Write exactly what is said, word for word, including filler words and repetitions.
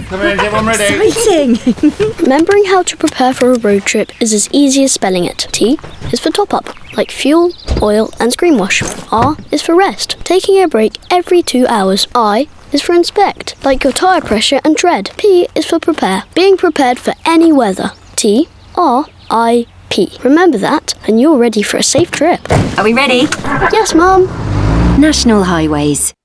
Come in, everyone ready? Exciting! Remembering how to prepare for a road trip is as easy as spelling it. T is for top up, like fuel, oil and screen wash. R is for rest, taking a break every two hours. I is for inspect, like your tyre pressure and tread. P is for prepare, being prepared for any weather. T, R, I, P. Remember that and you're ready for a safe trip. Are we ready? Yes, Mum. National Highways.